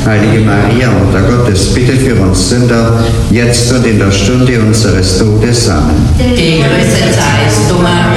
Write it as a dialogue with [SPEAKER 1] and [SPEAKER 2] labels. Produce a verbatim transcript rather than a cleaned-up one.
[SPEAKER 1] Heilige Maria, Mutter Gottes, bitte für uns Sünder, jetzt und in der Stunde unseres Todes. Amen.
[SPEAKER 2] Die größte Zeit, du